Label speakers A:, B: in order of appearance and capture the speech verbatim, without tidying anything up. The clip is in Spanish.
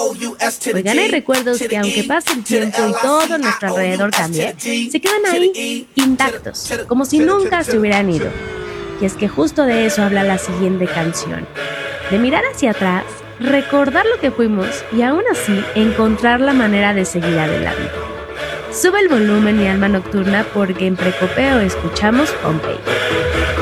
A: Oigan, hay recuerdos que aunque pase el tiempo y todo a nuestro alrededor cambie, se quedan ahí intactos, como si nunca se hubieran ido. Y es que justo de eso habla la siguiente canción. De mirar hacia atrás, recordar lo que fuimos y aún así encontrar la manera de seguir adelante. Sube el volumen, mi alma nocturna, porque en Precopeo escuchamos Pompeii.